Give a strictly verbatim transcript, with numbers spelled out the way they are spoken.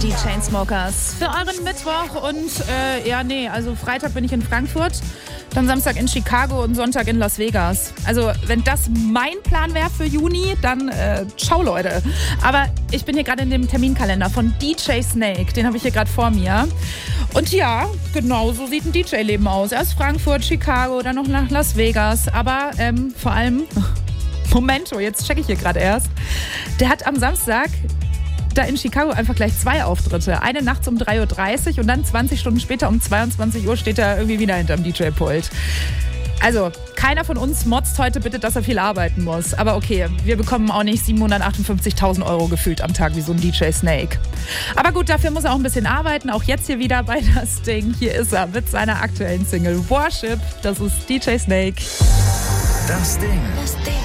Die Chainsmokers für euren Mittwoch und äh, ja, nee, also Freitag bin ich in Frankfurt, dann Samstag in Chicago und Sonntag in Las Vegas. Also wenn das mein Plan wäre für Juni, dann äh, ciao Leute. Aber ich bin hier gerade in dem Terminkalender von D J Snake, den habe ich hier gerade vor mir. Und ja, genau so sieht ein D J-Leben aus. Erst Frankfurt, Chicago, dann noch nach Las Vegas, aber ähm, vor allem, Momento, jetzt checke ich hier gerade erst, der hat am Samstag da in Chicago einfach gleich zwei Auftritte. Eine nachts um drei Uhr dreißig und dann zwanzig Stunden später um zweiundzwanzig Uhr steht er irgendwie wieder hinterm D J-Pult. Also, keiner von uns motzt heute bitte, dass er viel arbeiten muss. Aber okay, wir bekommen auch nicht siebenhundertachtundfünfzigtausend Euro gefühlt am Tag wie so ein D J Snake. Aber gut, dafür muss er auch ein bisschen arbeiten. Auch jetzt hier wieder bei Das Ding. Hier ist er mit seiner aktuellen Single Worship. Das ist D J Snake. Das Ding. Das Ding.